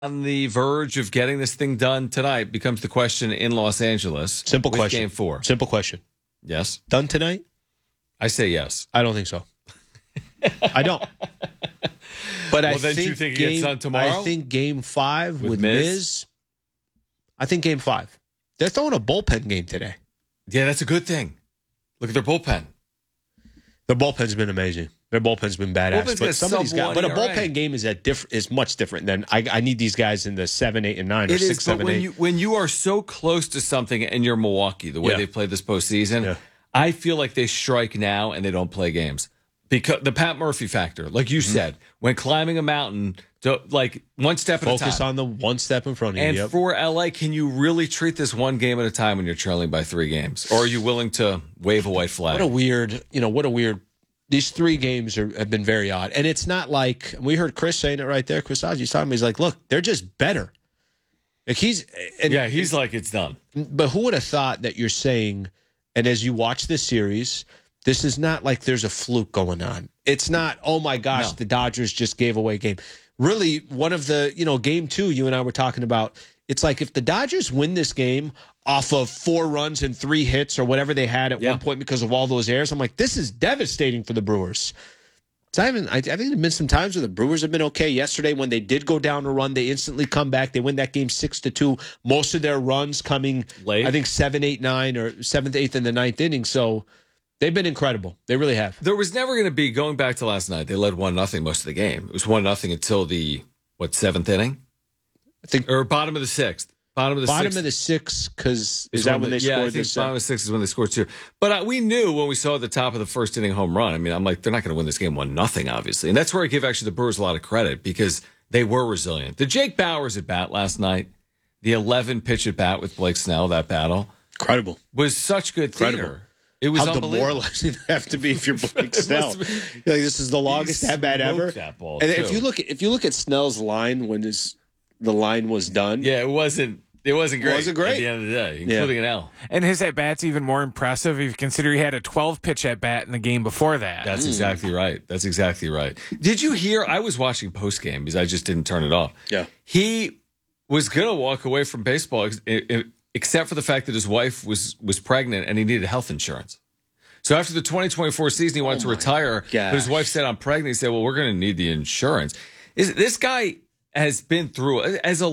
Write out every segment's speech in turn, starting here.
on the verge of getting this thing done tonight becomes the question in Los Angeles. Simple question. Game 4. Simple question. Yes. Done tonight? I say yes. I don't think so. I don't. But I then think you think it gets done tomorrow? I think Game 5 with Miz? Miz. I think Game 5. They're throwing a bullpen game today. Yeah, that's a good thing. Look at their bullpen. Their bullpen's been amazing. Their bullpen's been badass. Bullpen's But somebody's got. But a sub-1 bullpen game is much different than I need these guys in the 7, 8, and 9 or It 6, is, 7, but 8. when you are so close to something and you're Milwaukee, the way Yeah. they played this postseason, Yeah. I feel like they strike now and they don't play games. Because the Pat Murphy factor, like you said, when climbing a mountain, like one step at a time. Focus on the one step in front of you. And Yep. for LA, can you really treat this one game at a time when you're trailing by 3 games? Or are you willing to wave a white flag? What a weird. These 3 games have been very odd. And it's not like, we heard Chris saying it right there. Chris Ozzy's talking, he's like, look, they're just better. Like he's like, it's done. But who would have thought that you're saying, and as you watch this series, this is not like there's a fluke going on. It's not, oh my gosh, the Dodgers just gave away a game. Really, one of the, Game 2, you and I were talking about, it's like if the Dodgers win this game off of 4 runs and 3 hits or whatever they had at one point because of all those errors, I'm like, this is devastating for the Brewers. So I think there have been some times where the Brewers have been okay. Yesterday, when they did go down a run, they instantly come back. They win that game 6-2. Most of their runs coming late. I think 7, 8, 9, or 7th, 8th in the 9th inning. So they've been incredible. They really have. There was never going to be, going back to last night, they led 1-0 most of the game. It was 1-0 until the, 7th inning? I think, or bottom of the 6th. Bottom of the 6th, because is that when they scored? Yeah, I think bottom of the 6th is when they scored 2. But we knew when we saw the top of the first inning home run. I mean, I'm like, they're not going to win this game 1-0, obviously. And that's where I give actually the Brewers a lot of credit because they were resilient. The Jake Bauers at bat last night, the 11 pitch at bat with Blake Snell, that battle, incredible, was such good theater. It was how demoralizing it have to be if you're Blake Snell. Like, this is the longest at bat ever. That ball and too. if you look at Snell's line when the line was done, it wasn't great. It wasn't great at the end of the day, including an L. And his at bat's even more impressive if you consider he had a 12 pitch at bat in the game before that. That's exactly right. That's exactly right. Did you hear? I was watching post game because I just didn't turn it off. Yeah, he was gonna walk away from baseball except for the fact that his wife was pregnant and he needed health insurance. So after the 2024 season, he wanted to retire. But his wife said, "I'm pregnant." He said, "Well, we're going to need the insurance." This guy has been through, as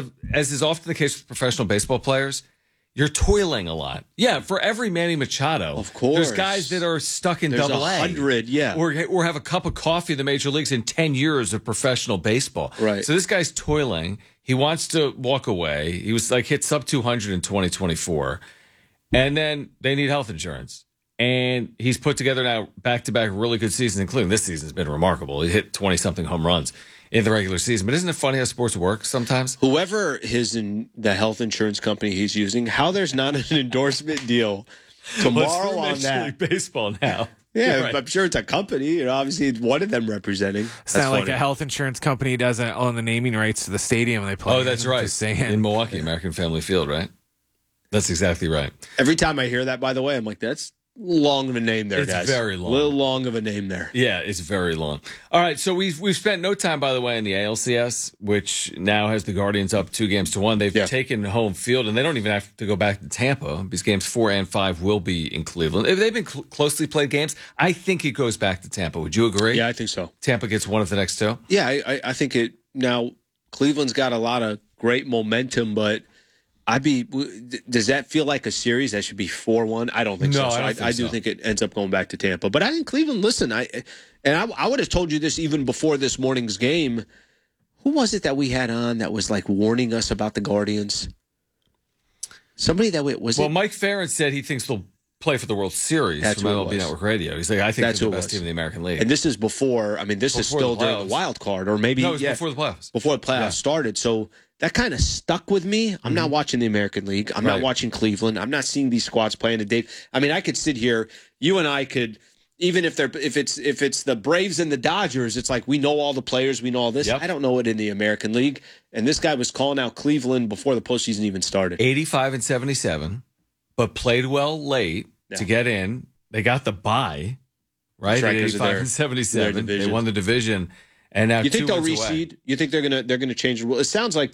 is often the case with professional baseball players, you're toiling a lot. Yeah, for every Manny Machado, of course, there's guys that are stuck in Double A, 100, or have a cup of coffee in the major leagues in 10 years of professional baseball. Right. So this guy's toiling. He wants to walk away. He was like hit sub 200 in 2024, and then they need health insurance. And he's put together now back-to-back really good seasons, including this season has been remarkable. He hit 20-something home runs in the regular season. But isn't it funny how sports work sometimes? Whoever the health insurance company he's using, how there's not an endorsement deal tomorrow on that. Major League Baseball now. Yeah, right. I'm sure it's a company. Obviously, it's one of them representing. It's not like a health insurance company doesn't own the naming rights to the stadium they play. Oh, that's right. Just saying. In Milwaukee, American Family Field, right? That's exactly right. Every time I hear that, by the way, I'm like, that's long of a name there, guys. It's very long. A little long of a name there. Yeah, it's very long. All right, so we've spent no time, by the way, in the ALCS, which now has the Guardians up 2-1. They've taken home field, and they don't even have to go back to Tampa because games 4 and 5 will be in Cleveland. If they've been closely played games, I think it goes back to Tampa. Would you agree? Yeah, I think so. Tampa gets one of the next 2? Yeah, I think it. Now, Cleveland's got a lot of great momentum, but does that feel like a series that should be 4-1? I don't think so. I do think it ends up going back to Tampa. But I think Cleveland, listen, I would have told you this even before this morning's game. Who was it that we had on that was like warning us about the Guardians? Somebody that was Well, Mike Farron said he thinks they'll play for the World Series from MLB Network Radio. He's like, I think they're the best team in the American League. And this is before, this is still during the wild card, or maybe it was before the playoffs. Before the playoffs started. So that kind of stuck with me. I'm not watching the American League. I'm not watching Cleveland. I'm not seeing these squads playing a day. I could sit here. You and I could, even if it's the Braves and the Dodgers, it's like we know all the players, we know all this. I don't know it in the American League. And this guy was calling out Cleveland before the postseason even started. 85 and 77, but played well late to get in. They got the bye, right? At 85 and 77. They won the division. And now You think they'll two wins away. reseed? You think they're gonna change the rule? It sounds like